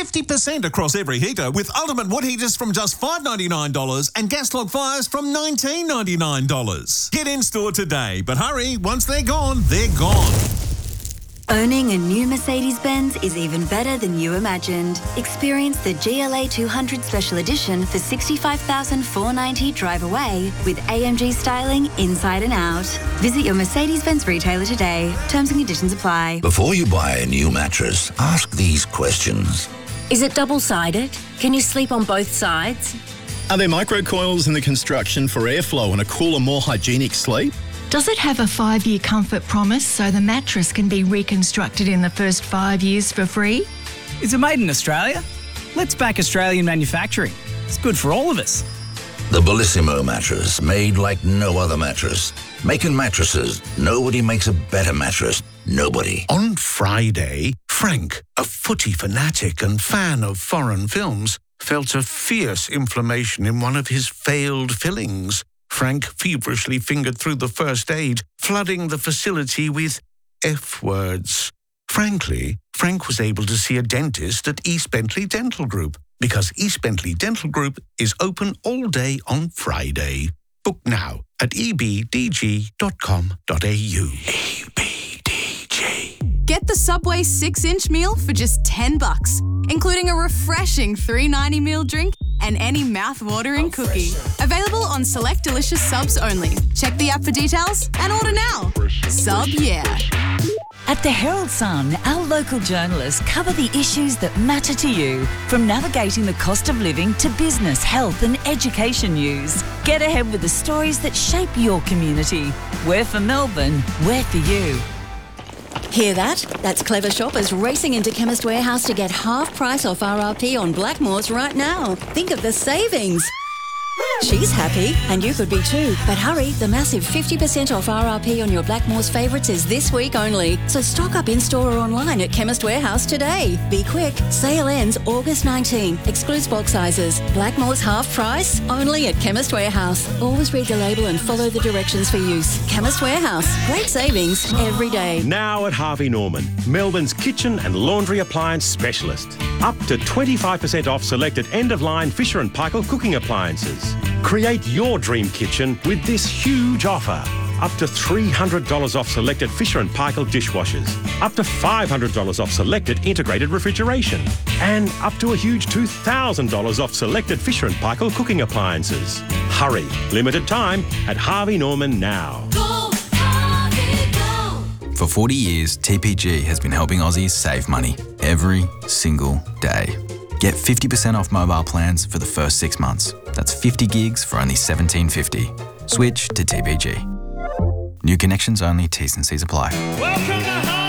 50% across every heater with Ultimate Wood Heaters from just $5.99 and gas log fires from $19.99. Get in store today, but hurry, once they're gone, they're gone. Owning a new Mercedes-Benz is even better than you imagined. Experience the GLA 200 Special Edition for $65,490 drive away with AMG styling inside and out. Visit your Mercedes-Benz retailer today. Terms and conditions apply. Before you buy a new mattress, ask these questions. Is it double-sided? Can you sleep on both sides? Are there microcoils in the construction for airflow and a cooler, more hygienic sleep? Does it have a 5-year comfort promise so the mattress can be reconstructed in the first 5 years for free? Is it made in Australia? Let's back Australian manufacturing. It's good for all of us. The Bellissimo mattress, made like no other mattress. Making mattresses, nobody makes a better mattress. Nobody. On Friday, Frank, a footy fanatic and fan of foreign films, felt a fierce inflammation in one of his failed fillings. Frank feverishly fingered through the first aid, flooding the facility with F words. Frankly, Frank was able to see a dentist at East Bentley Dental Group because East Bentley Dental Group is open all day on Friday. Book now at ebdg.com.au. EBDG. Get the Subway 6-inch meal for just $10, including a refreshing $3.90 meal drink and any mouth-watering cookie. Available on select delicious subs only. Check the app for details and order now. Sub yeah. At the Herald Sun, our local journalists cover the issues that matter to you, from navigating the cost of living to business, health and education news. Get ahead with the stories that shape your community. We're for Melbourne, we're for you. Hear that? That's clever shoppers racing into Chemist Warehouse to get half price off RRP on Blackmores right now. Think of the savings. She's happy, and you could be too. But hurry, the massive 50% off RRP on your Blackmores favourites is this week only. So stock up in-store or online at Chemist Warehouse today. Be quick. Sale ends August 19. Excludes bulk sizes. Blackmores half price, only at Chemist Warehouse. Always read the label and follow the directions for use. Chemist Warehouse. Great savings every day. Now at Harvey Norman, Melbourne's kitchen and laundry appliance specialist. Up to 25% off selected end-of-line Fisher & Paykel cooking appliances. Create your dream kitchen with this huge offer. Up to $300 off selected Fisher & Paykel dishwashers. Up to $500 off selected integrated refrigeration. And up to a huge $2,000 off selected Fisher & Paykel cooking appliances. Hurry, limited time at Harvey Norman now. Go, Harvey, go. For 40 years, TPG has been helping Aussies save money every single day. Get 50% off mobile plans for the first 6 months. That's 50 gigs for only $17.50. Switch to TPG. New connections only, T's and C's apply. Welcome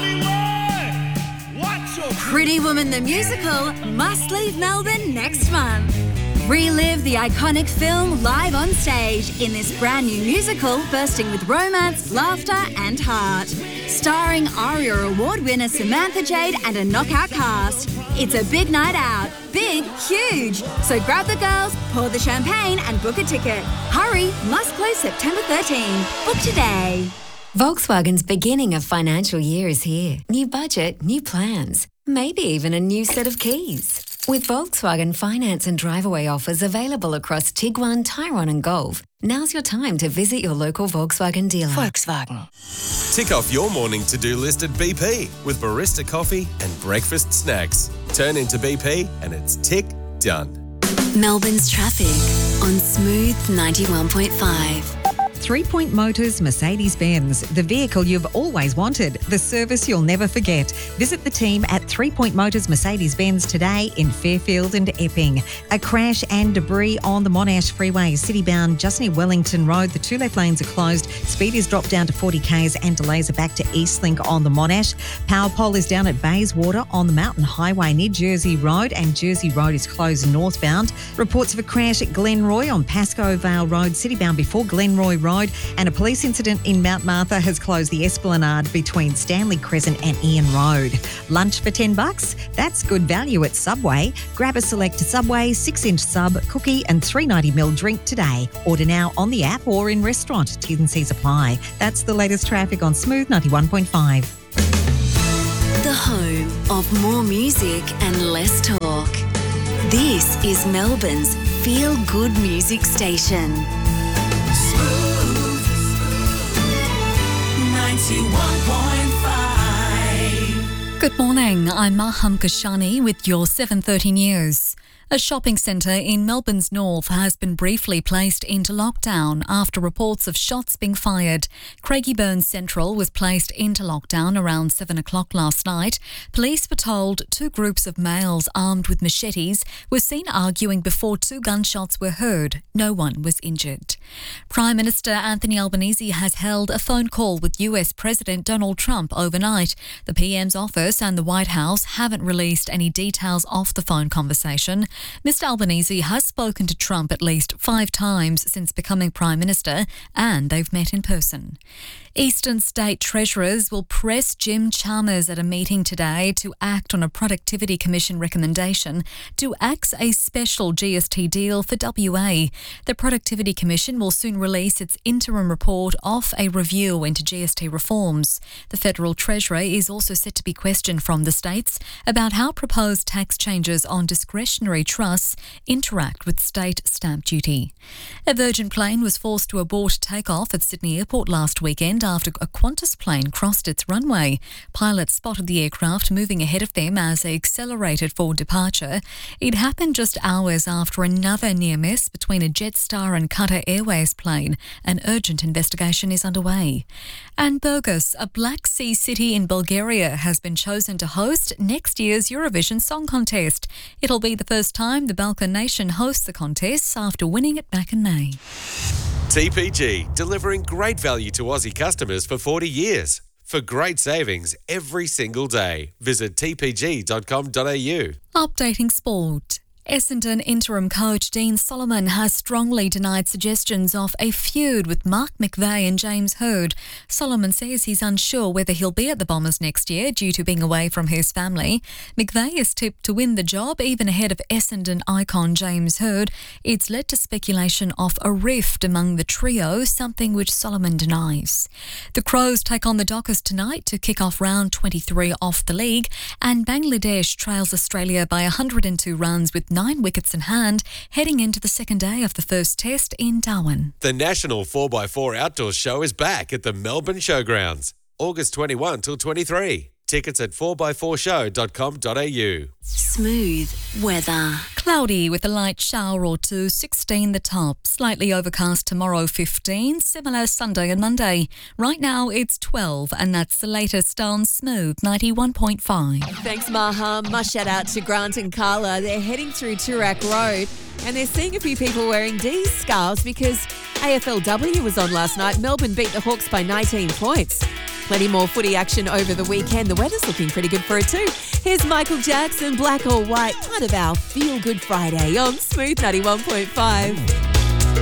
to Hollywood! What's your Pretty Woman the Musical must leave Melbourne next month. Relive the iconic film live on stage in this brand new musical bursting with romance, laughter and heart. Starring ARIA Award winner Samantha Jade and a knockout cast. It's a big night out. Big, huge. So grab the girls, pour the champagne and book a ticket. Hurry, must close September 13. Book today. Volkswagen's beginning of financial year is here. New budget, new plans, maybe even a new set of keys. With Volkswagen finance and drive-away offers available across Tiguan, Tyrone and Golf, now's your time to visit your local Volkswagen dealer. Volkswagen. Tick off your morning to-do list at BP with barista coffee and breakfast snacks. Turn into BP and it's tick done. Melbourne's traffic on Smooth 91.5. 3 Point Motors Mercedes-Benz, the vehicle you've always wanted, the service you'll never forget. Visit the team at 3 Point Motors Mercedes-Benz today in Fairfield and Epping. A crash and debris on the Monash Freeway, city-bound just near Wellington Road. The 2 left lanes are closed. Speed is dropped down to 40 k's and delays are back to Eastlink on the Monash. Power pole is down at Bayswater on the Mountain Highway near Jersey Road, and Jersey Road is closed northbound. Reports of a crash at Glenroy on Pascoe Vale Road, city-bound before Glenroy Road. And a police incident in Mount Martha has closed the Esplanade between Stanley Crescent and Ian Road. Lunch for $10? That's good value at Subway. Grab a select Subway 6-inch sub, cookie and $3.90ml drink today. Order now on the app or in restaurant. T's and C's apply. That's the latest traffic on Smooth 91.5. The home of more music and less talk. This is Melbourne's feel-good music station. Smooth 91.5. Good morning, I'm Maham Kashani with your 7:30 news. A shopping centre in Melbourne's north has been briefly placed into lockdown after reports of shots being fired. Craigieburn Central was placed into lockdown around 7 o'clock last night. Police were told two groups of males armed with machetes were seen arguing before two gunshots were heard. No one was injured. Prime Minister Anthony Albanese has held a phone call with US President Donald Trump overnight. The PM's office and the White House haven't released any details of the phone conversation. Mr Albanese has spoken to Trump at least 5 times since becoming Prime Minister, and they've met in person. Eastern State Treasurers will press Jim Chalmers at a meeting today to act on a Productivity Commission recommendation to axe a special GST deal for WA. The Productivity Commission will soon release its interim report of a review into GST reforms. The Federal Treasurer is also set to be questioned from the states about how proposed tax changes on discretionary trusts interact with state stamp duty. A Virgin plane was forced to abort takeoff at Sydney Airport last weekend after a Qantas plane crossed its runway. Pilots spotted the aircraft moving ahead of them as they accelerated for departure. It happened just hours after another near miss between a Jetstar and Qatar Airways plane. An urgent investigation is underway. And Burgas, a Black Sea city in Bulgaria, has been chosen to host next year's Eurovision Song Contest. It'll be the first time the Balkan nation hosts the contest after winning it back in May. TPG, delivering great value to Aussie customers for 40 years. For great savings every single day, visit tpg.com.au. Updating sport. Essendon interim coach Dean Solomon has strongly denied suggestions of a feud with Mark McVeigh and James Hird. Solomon says he's unsure whether he'll be at the Bombers next year due to being away from his family. McVeigh is tipped to win the job even ahead of Essendon icon James Hird. It's led to speculation of a rift among the trio, something which Solomon denies. The Crows take on the Dockers tonight to kick off round 23 of the league, and Bangladesh trails Australia by 102 runs with 9 wickets in hand, heading into the second day of the first test in Darwin. The National 4x4 Outdoor Show is back at the Melbourne Showgrounds, August 21 till 23. Tickets at 4x4show.com.au. Smooth weather. Cloudy with a light shower or two, 16 the top. Slightly overcast tomorrow, 15. Similar Sunday and Monday. Right now it's 12, and that's the latest on Smooth 91.5. Thanks, Maham. Much shout out to Grant and Carla. They're heading through Toorak Road, and they're seeing a few people wearing D's scarves because AFLW was on last night. Melbourne beat the Hawks by 19 points. Plenty more footy action over the weekend. The weather's looking pretty good for it too. Here's Michael Jackson, Black or White, part of our Feel Good Friday on Smooth 91.5.